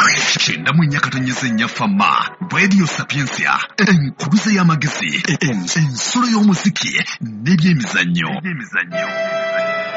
Kyenda mu nnyakatonnyesa ennyafamma Radio Sapiensia enkuluze y'amagezi ensolo y'omuziki n'ebyemizannyo.